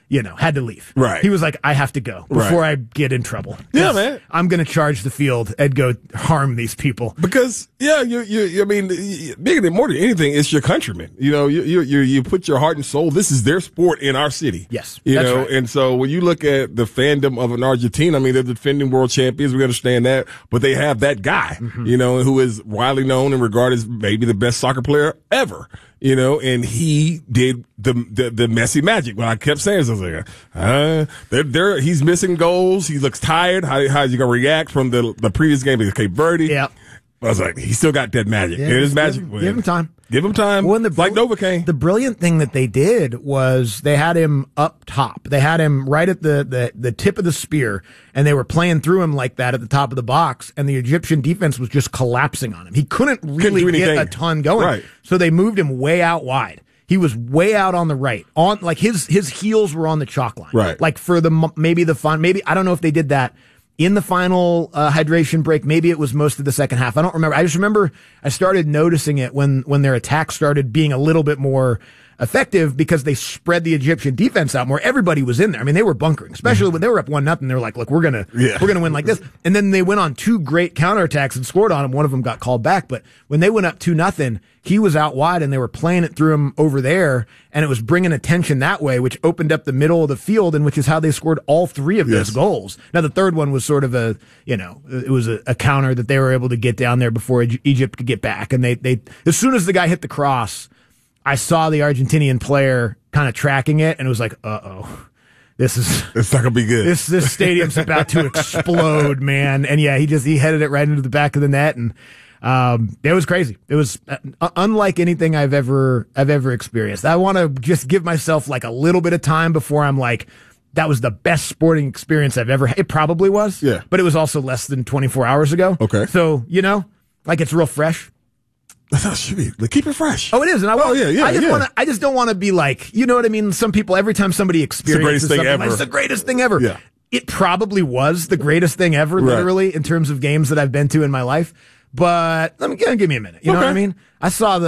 had to leave. Right. He was like, I have to go before I get in trouble. Yeah, man. I'm going to charge the field and go harm these people. Because, I mean, bigger than more than anything, it's your countrymen. You put your heart and soul. This is their sport in our city. Yes. That's right. And so when you look at the fandom of an Argentina, I mean, they're the defending world champions. We understand that. But they have that guy, who is widely known and regarded as maybe the best soccer player ever. And he did the Messi magic. When I kept saying this, I was like, he's missing goals. He looks tired. How's he going to react from the previous game against Cape Verde? Yeah. I was like, he still got that magic. Yeah, it is magic. Give him time. Give him time. Like Novocaine. The brilliant thing that they did was they had him up top. They had him right at the tip of the spear, and they were playing through him like that at the top of the box, and the Egyptian defense was just collapsing on him. He couldn't really get a ton going. Right. So they moved him way out wide. He was way out on the right. His heels were on the chalk line. Right. Like for maybe I don't know if they did that in the final hydration break. Maybe it was most of the second half. I don't remember. I just remember I started noticing it when their attack started being a little bit more effective because they spread the Egyptian defense out more. Everybody was in there. I mean, they were bunkering, especially when they were up 1-0. They were like, look, we're gonna win like this. And then they went on 2 great counterattacks and scored on him. One of them got called back. But when they went up 2-0, he was out wide and they were playing it through him over there, and it was bringing attention that way, which opened up the middle of the field, and which is how they scored all 3 of those goals. Now, the third one was sort of it was a counter that they were able to get down there before Egypt could get back. And they as soon as the guy hit the cross, I saw the Argentinian player kind of tracking it, and it was like, it's not gonna be good. This stadium's about to explode, man. And yeah, he headed it right into the back of the net, and it was crazy. It was unlike anything I've ever experienced. I want to just give myself like a little bit of time before I'm like, that was the best sporting experience I've ever had. It probably was, but it was also less than 24 hours ago. Okay, so like it's real fresh. That's how it should be. Like, keep it fresh. Oh, it is. And I just don't want to be like, you know what I mean? Some people, every time somebody experiences something, it's the greatest thing ever. Yeah. It probably was the greatest thing ever, literally, in terms of games that I've been to in my life. But give me a minute. You know what I mean? I saw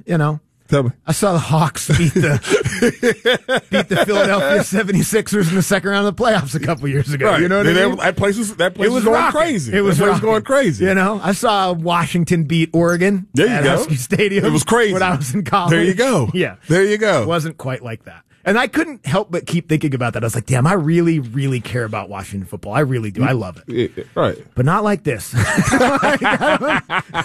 I saw the Hawks beat the Philadelphia 76ers in the second round of the playoffs a couple years ago. Right. You know what I mean? That place was going crazy. It was going crazy. I saw Washington beat Oregon at Husky Stadium. It was crazy when I was in college. There you go. Yeah. There you go. It wasn't quite like that. And I couldn't help but keep thinking about that. I was like, damn, I really, really care about Washington football. I really do. I love it. Right. But not like this. I'm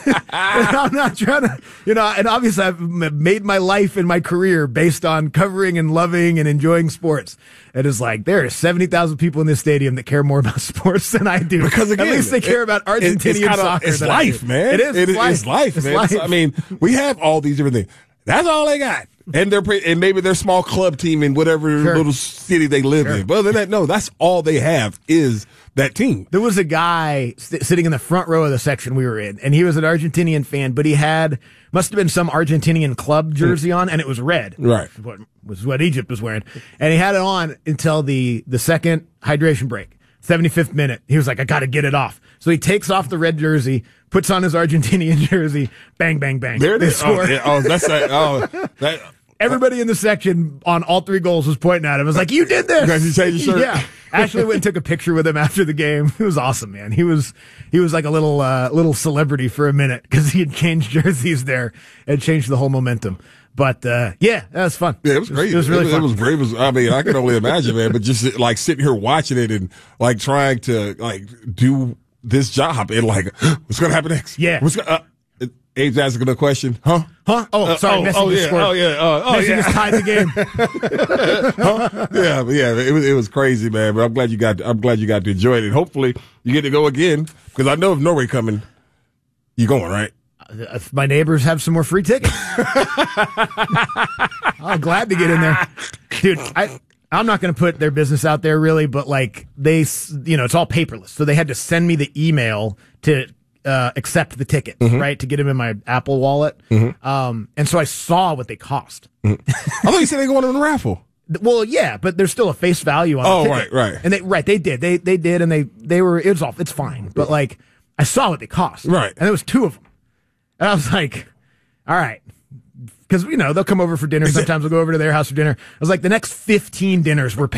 not trying to, and obviously I've made my life and my career based on covering and loving and enjoying sports. It is like, there are 70,000 people in this stadium that care more about sports than I do. Because again, at least they care about Argentinian soccer. It's life, man. It is. It's life, man. Life. I mean, we have all these different things. That's all they got. And maybe their small club team in whatever little city they live in. But other than that, no, that's all they have is that team. There was a guy sitting in the front row of the section we were in, and he was an Argentinian fan, but he must have been some Argentinian club jersey on, and it was red. Right. Was what Egypt was wearing. And he had it on until the second hydration break. 75th minute. He was like, I got to get it off. So he takes off the red jersey, puts on his Argentinian jersey, bang, bang, bang. There it is. Everybody in the section on all 3 goals was pointing at him. I was like, you did this. You changed your shirt? Yeah. Ashley went and took a picture with him after the game. It was awesome, man. He was like a little celebrity for a minute because he had changed jerseys there and changed the whole momentum. But, that was fun. Yeah, it was great. It was really fun. It was great. I can only imagine, man, but just like sitting here watching it and like trying to like do this job and like, what's going to happen next? Yeah. Abe's asking a question. Huh? Oh, sorry. Messi just scored. Messi just tied the game. Huh? Yeah. It was crazy, man. But I'm glad you got to enjoy it. And hopefully you get to go again because I know if Norway coming, you're going, right? If my neighbors have some more free tickets, I'm glad to get in there, dude. I'm not going to put their business out there really, but like it's all paperless. So they had to send me the email to accept the ticket, right? To get them in my Apple wallet. And so I saw what they cost. I thought you said they going in the raffle. Well, yeah, but there's still a face value on the ticket. Right. And they did, and they were, it's fine. But like, I saw what they cost. Right. And there was 2 of them. And I was like, all right. Because, they'll come over for dinner. Sometimes we'll go over to their house for dinner. I was like, the next 15 dinners we're paying.